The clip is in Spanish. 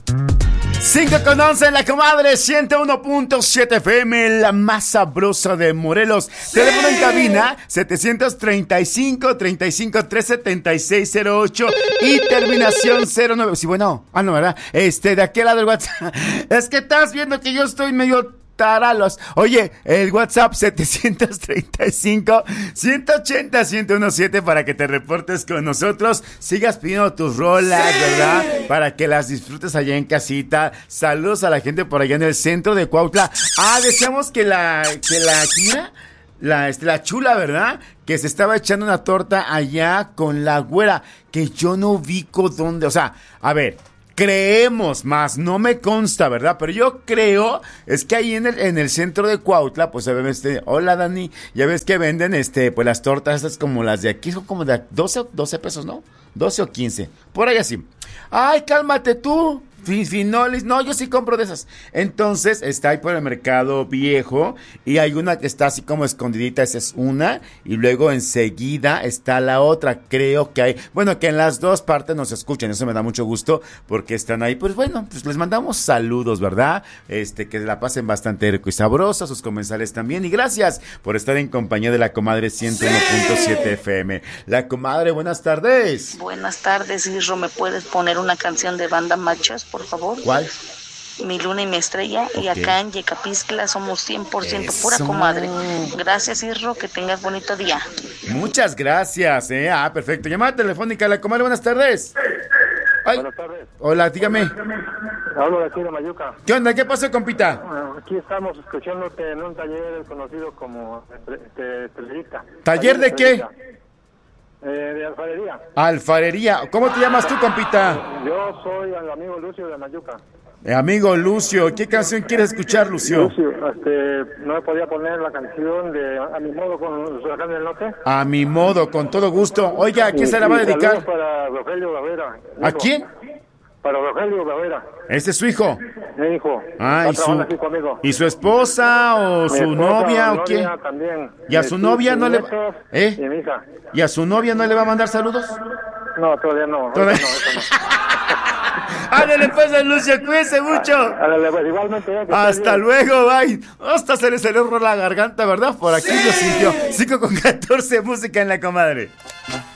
5:11 en la comadre 101.7 FM, la más sabrosa de Morelos. Sí. Teléfono en cabina 735-35-37608 y terminación 09. Sí, bueno, no, ¿verdad? De aquel lado del WhatsApp. Es que estás viendo que yo estoy medio taralos. Oye, el WhatsApp 735-180-1017 para que te reportes con nosotros. Sigas pidiendo tus rolas, sí, ¿verdad? Para que las disfrutes allá en casita. Saludos a la gente por allá en el centro de Cuautla. Decíamos que la chula, ¿verdad? Que se estaba echando una torta allá con la güera, que yo no ubico dónde, o sea, a ver, creemos, más no me consta, ¿verdad? Pero yo creo, es que ahí en el centro de Cuautla, pues se ve hola Dani, ya ves que venden pues las tortas estas como las de aquí, son como de 12 pesos, ¿no? 12 o 15, por ahí así. Ay, cálmate tú. Finolis, no, yo sí compro de esas. Entonces está ahí por el mercado viejo y hay una que está así como escondidita, esa es una, y luego enseguida está la otra. Creo que hay, bueno, que en las dos partes nos escuchan, eso me da mucho gusto porque están ahí. Pues bueno, pues les mandamos saludos, ¿verdad? Que la pasen bastante rico y sabroso, sus comensales también, y gracias por estar en compañía de la comadre 101.7 FM. La comadre, buenas tardes. Buenas tardes, Isro, ¿me puedes poner una canción de Banda Machos, por favor? ¿Cuál? Mi luna y mi estrella. Okay. Y acá en Yecapixtla somos 100% eso. Pura comadre. Gracias, Isro, que tengas bonito día. Muchas gracias, perfecto. Llamada telefónica, la comadre, buenas tardes. Ay. Buenas tardes. Hola, dígame. Hablo de aquí de Mayuca. ¿Qué onda? ¿Qué pasó, compita? Aquí estamos escuchándote en un taller conocido como Estrellita. ¿Taller de qué? De alfarería. Alfarería. ¿Cómo te llamas tú, compita? Yo soy el amigo Lucio de Mayuca. Amigo Lucio, ¿qué canción quieres escuchar, Lucio? Lucio, no me podía poner la canción de A mi modo con los Huracanes del Norte. A mi modo, con todo gusto. Oiga, ¿a quién se la va a dedicar? Para Rogelio Gavera. ¿A quién? Para Rogelio Gavera. ¿Este es su hijo? Mi hijo. ¿Y su esposa o su novia o qué? También. ¿Y a su novia no le va? Y mi hija. ¿Y a su novia no le va a mandar saludos? No, todavía no. ¿Todavía? No. Ándale pues, Lucio, cuídese mucho. Ándale pues, igualmente. Hasta luego, bye. Hasta se le salió la garganta, ¿verdad? Por aquí lo sintió. 5:14, música en la comadre.